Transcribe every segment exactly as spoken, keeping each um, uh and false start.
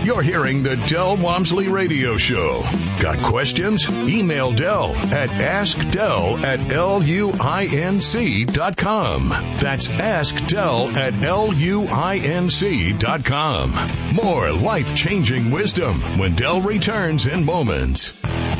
You're hearing the Del Walmsley Radio Show. Got questions? Email Del at askdel at luinc dot com. That's askdel at luinc dot com. More life-changing wisdom when Del returns in moments.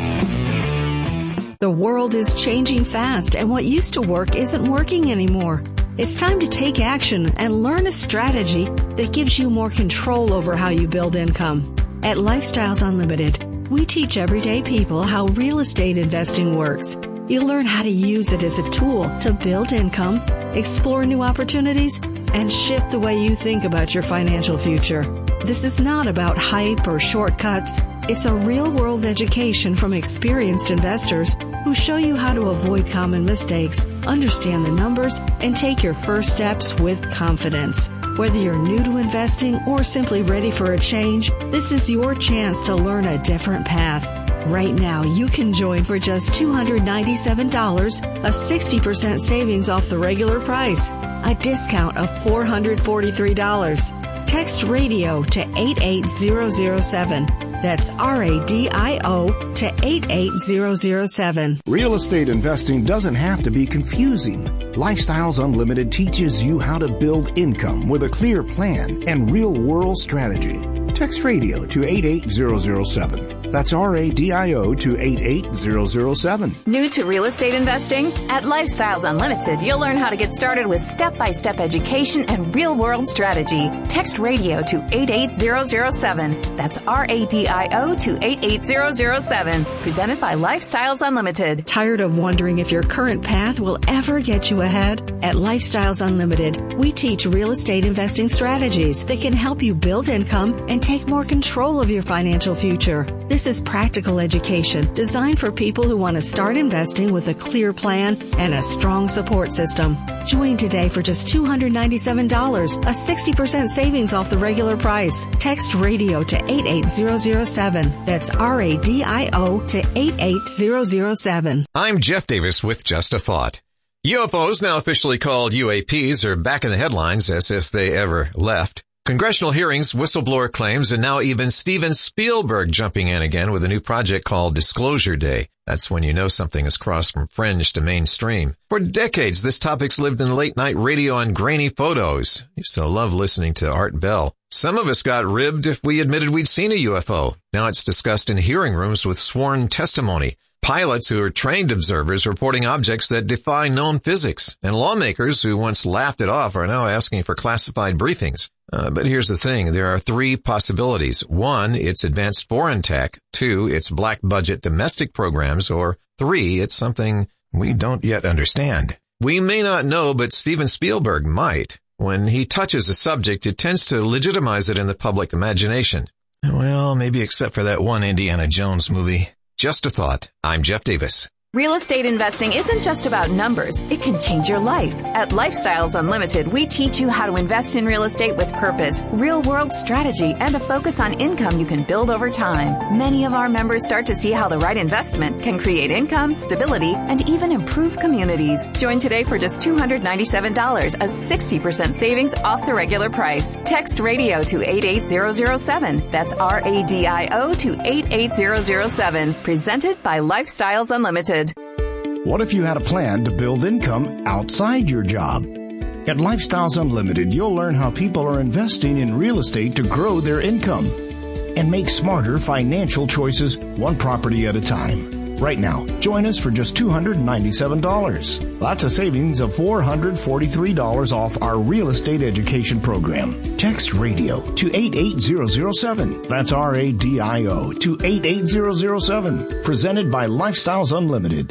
The world is changing fast, and what used to work isn't working anymore. It's time to take action and learn a strategy that gives you more control over how you build income. At Lifestyles Unlimited, we teach everyday people how real estate investing works. You'll learn how to use it as a tool to build income, explore new opportunities, and shift the way you think about your financial future. This is not about hype or shortcuts. It's a real-world education from experienced investors who show you how to avoid common mistakes, understand the numbers, and take your first steps with confidence. Whether you're new to investing or simply ready for a change, this is your chance to learn a different path. Right now, you can join for just two hundred ninety-seven dollars, a sixty percent savings off the regular price, a discount of four hundred forty-three dollars. Text radio to eight eight zero zero seven. That's R A D I O to eight eight zero zero seven. Real estate investing doesn't have to be confusing. Lifestyles Unlimited teaches you how to build income with a clear plan and real-world strategy. Text radio to eight eight zero zero seven. That's R A D I O to eight eight zero zero seven. New to real estate investing? At Lifestyles Unlimited, you'll learn how to get started with step-by-step education and real-world strategy. Text radio to eight eight zero zero seven. That's R A D I O to eight eight zero zero seven. Presented by Lifestyles Unlimited. Tired of wondering if your current path will ever get you ahead? At Lifestyles Unlimited, we teach real estate investing strategies that can help you build income and take more control of your financial future. This is practical education designed for people who want to start investing with a clear plan and a strong support system. Join today for just two hundred ninety-seven dollars, a sixty percent savings off the regular price. Text radio to eight eight zero zero seven. That's R A D I O to eight eight zero zero seven. I'm Jeff Davis with Just a Thought. U F Os, now officially called U A Ps, are back in the headlines as if they ever left. Congressional hearings, whistleblower claims, and now even Steven Spielberg jumping in again with a new project called Disclosure Day. That's when you know something has crossed from fringe to mainstream. For decades, this topic's lived in late-night radio and grainy photos. Used to love listening to Art Bell. Some of us got ribbed if we admitted we'd seen a U F O. Now it's discussed in hearing rooms with sworn testimony. Pilots who are trained observers reporting objects that defy known physics. And lawmakers who once laughed it off are now asking for classified briefings. Uh, but here's the thing. There are three possibilities. One, it's advanced foreign tech. Two, it's black budget domestic programs. Or three, it's something we don't yet understand. We may not know, but Steven Spielberg might. When he touches a subject, it tends to legitimize it in the public imagination. Well, maybe except for that one Indiana Jones movie. Just a thought. I'm Jeff Davis. Real estate investing isn't just about numbers. It can change your life. At Lifestyles Unlimited, we teach you how to invest in real estate with purpose, real-world strategy, and a focus on income you can build over time. Many of our members start to see how the right investment can create income, stability, and even improve communities. Join today for just two hundred ninety-seven dollars, a sixty percent savings off the regular price. Text radio to eight eight zero zero seven. That's R A D I O to eight eight zero zero seven. Presented by Lifestyles Unlimited. What if you had a plan to build income outside your job? At Lifestyles Unlimited, you'll learn how people are investing in real estate to grow their income and make smarter financial choices one property at a time. Right now, join us for just two hundred ninety-seven dollars. That's a savings of four hundred forty-three dollars off our real estate education program. Text radio to eight eight zero zero seven. That's R A D I O to eight eight zero zero seven. Presented by Lifestyles Unlimited.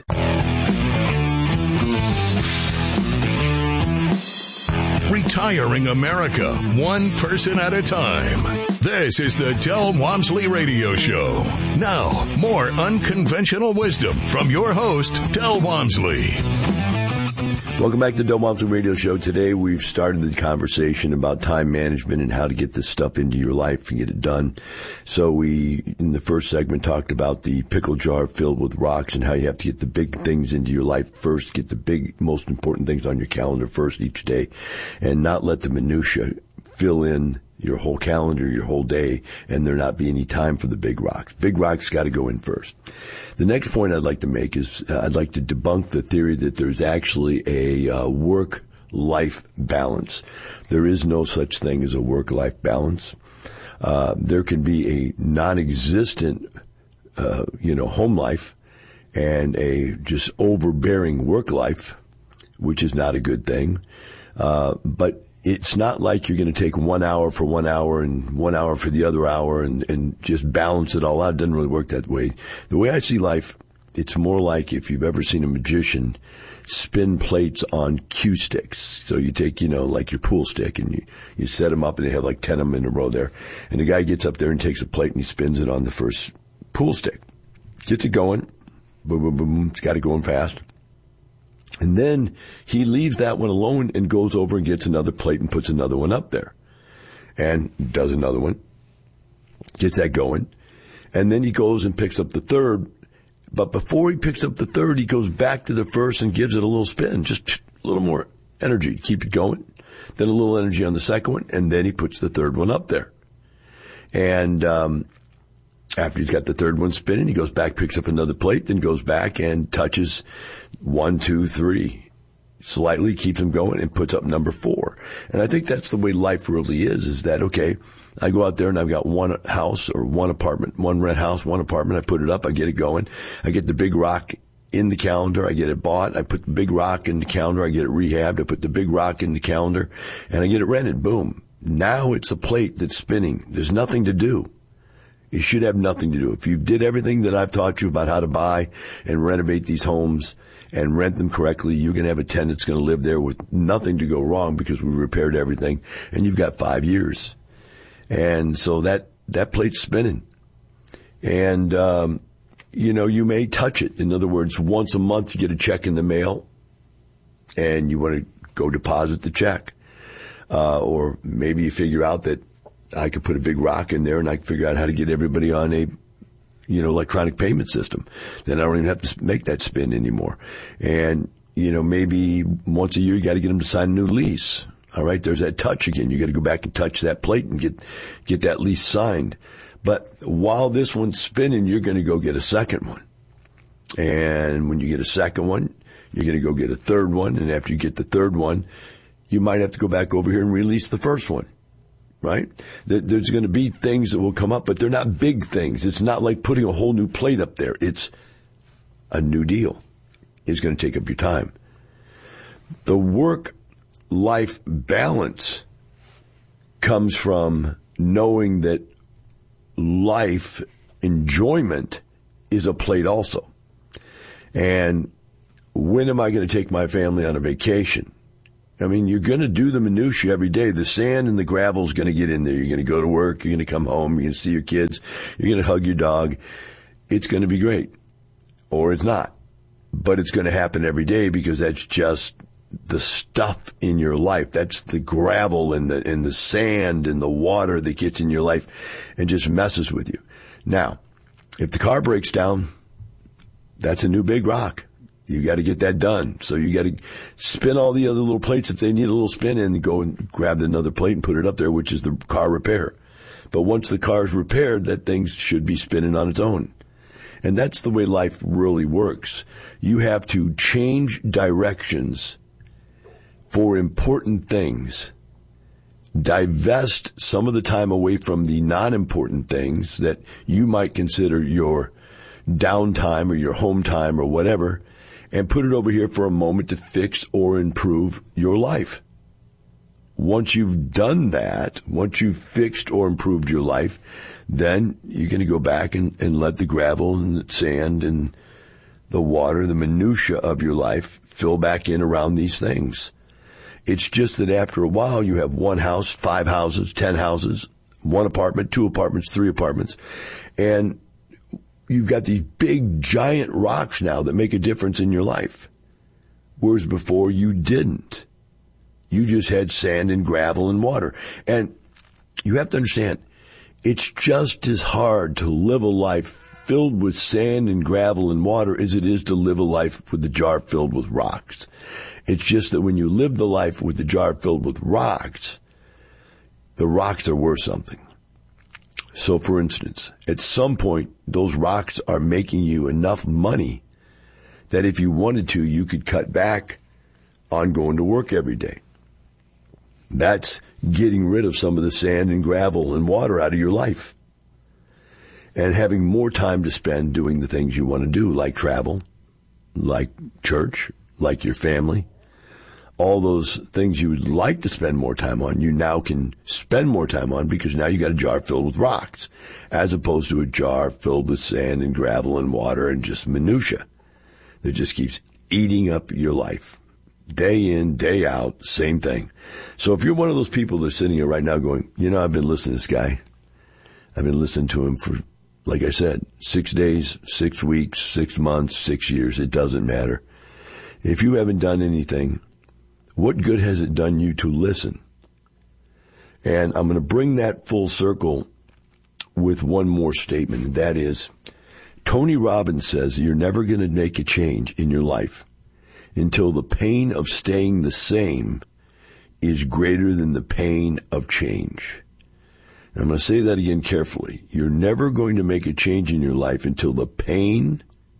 Retiring America, one person at a time. This is the Del Walmsley Radio Show. Now, more unconventional wisdom from your host, Del Walmsley. Welcome back to the Del Walmsley Radio Show. Today we've started the conversation about time management and how to get this stuff into your life and get it done. So we, in the first segment, talked about the pickle jar filled with rocks and how you have to get the big things into your life first, get the big, most important things on your calendar first each day, and not let the minutia fill in your whole calendar, your whole day, and there not be any time for the big rocks. Big rocks got to go in first. The next point I'd like to make is uh, I'd like to debunk the theory that there's actually a uh, work-life balance. There is no such thing as a work-life balance. Uh, there can be a non-existent, uh, you know, home life and a just overbearing work life, which is not a good thing. Uh, but it's not like you're going to take one hour for one hour and one hour for the other hour and, and just balance it all out. It doesn't really work that way. The way I see life, it's more like if you've ever seen a magician spin plates on cue sticks. So you take, you know, like your pool stick and you, you set them up and they have like ten of them in a row there. And the guy gets up there and takes a plate and he spins it on the first pool stick. Gets it going. Boom, boom, boom. It's got it going fast. And then he leaves that one alone and goes over and gets another plate and puts another one up there. And does another one. Gets that going. And then he goes and picks up the third. But before he picks up the third, he goes back to the first and gives it a little spin. Just a little more energy to keep it going. Then a little energy on the second one. And then he puts the third one up there. And um after he's got the third one spinning, he goes back, picks up another plate, then goes back and touches one, two, three. Slightly keeps him going and puts up number four. And I think that's the way life really is, is that, okay, I go out there and I've got one house or one apartment, one rent house, one apartment. I put it up. I get it going. I get the big rock in the calendar. I get it bought. I put the big rock in the calendar. I get it rehabbed. I put the big rock in the calendar and I get it rented. Boom. Now it's a plate that's spinning. There's nothing to do. You should have nothing to do. If you did everything that I've taught you about how to buy and renovate these homes and rent them correctly, you're going to have a tenant that's going to live there with nothing to go wrong because we repaired everything, and you've got five years. And so that, that plate's spinning. And, um, you know, you may touch it. In other words, once a month you get a check in the mail and you want to go deposit the check. Uh, or maybe you figure out that I could put a big rock in there and I can figure out how to get everybody on a, you know, electronic payment system. Then I don't even have to make that spin anymore. And, you know, maybe once a year you got to get them to sign a new lease. All right. There's that touch again. You got to go back and touch that plate and get, get that lease signed. But while this one's spinning, you're going to go get a second one. And when you get a second one, you're going to go get a third one. And after you get the third one, you might have to go back over here and release the first one. Right? There's going to be things that will come up, but they're not big things. It's not like putting a whole new plate up there. It's a new deal. It's going to take up your time. The work-life balance comes from knowing that life enjoyment is a plate also. And when am I going to take my family on a vacation? I mean, you're going to do the minutia every day. The sand and the gravel is going to get in there. You're going to go to work. You're going to come home. You're going to see your kids. You're going to hug your dog. It's going to be great. Or it's not. But it's going to happen every day because that's just the stuff in your life. That's the gravel and the, and the sand and the water that gets in your life and just messes with you. Now, if the car breaks down, that's a new big rock. You got to get that done. So you got to spin all the other little plates if they need a little spin and go and grab another plate and put it up there, which is the car repair. But once the car's repaired, that thing should be spinning on its own. And that's the way life really works. You have to change directions for important things. Divest some of the time away from the non-important things that you might consider your downtime or your home time or whatever, and put it over here for a moment to fix or improve your life. Once you've done that, once you've fixed or improved your life, then you're going to go back and, and let the gravel and the sand and the water, the minutia of your life fill back in around these things. It's just that after a while, you have one house, five houses, ten houses, one apartment, two apartments, three apartments, and you've got these big, giant rocks now that make a difference in your life. Whereas before you didn't. You just had sand and gravel and water. And you have to understand, it's just as hard to live a life filled with sand and gravel and water as it is to live a life with a jar filled with rocks. It's just that when you live the life with the jar filled with rocks, the rocks are worth something. So, for instance, at some point, those rocks are making you enough money that if you wanted to, you could cut back on going to work every day. That's getting rid of some of the sand and gravel and water out of your life and having more time to spend doing the things you want to do, like travel, like church, like your family. All those things you would like to spend more time on, you now can spend more time on because now you got a jar filled with rocks as opposed to a jar filled with sand and gravel and water and just minutia that just keeps eating up your life. Day in, day out, same thing. So if you're one of those people that are sitting here right now going, you know, I've been listening to this guy. I've been listening to him for, like I said, six days, six weeks, six months, six years. It doesn't matter. If you haven't done anything, what good has it done you to listen? And I'm going to bring that full circle with one more statement, and that is, Tony Robbins says you're never going to make a change in your life until the pain of staying the same is greater than the pain of change. And I'm going to say that again carefully. You're never going to make a change in your life until the pain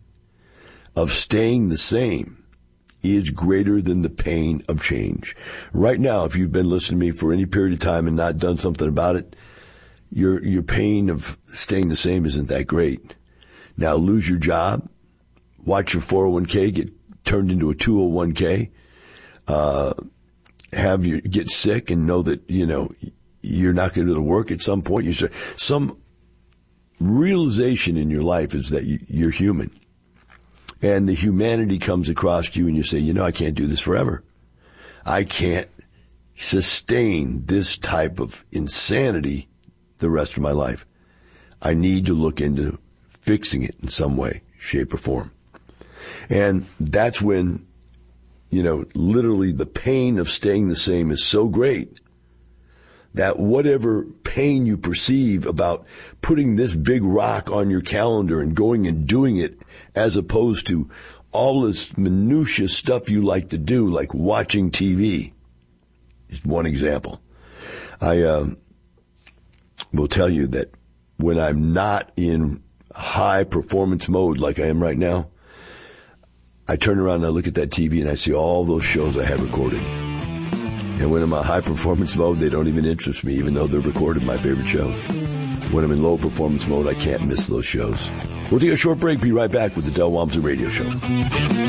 of staying the same is greater than the pain of change. Right now, if you've been listening to me for any period of time and not done something about it, your your pain of staying the same isn't that great. Now, lose your job, watch your four oh one k get turned into a two oh one k, uh, have you get sick and know that, you know, you're not going to be able to work at some point. You start, some realization in your life is that you, you're human. And the humanity comes across you and you say, you know, I can't do this forever. I can't sustain this type of insanity the rest of my life. I need to look into fixing it in some way, shape, or form. And that's when, you know, literally the pain of staying the same is so great that whatever pain you perceive about putting this big rock on your calendar and going and doing it as opposed to all this minutiae stuff you like to do, like watching T V, is one example. I uh, will tell you that when I'm not in high performance mode like I am right now, I turn around and I look at that T V and I see all those shows I have recorded. And when I'm in high performance mode, they don't even interest me, even though they're recorded my favorite shows. When I'm in low performance mode, I can't miss those shows. We'll take a short break. Be right back with the Del Walmsley Radio Show.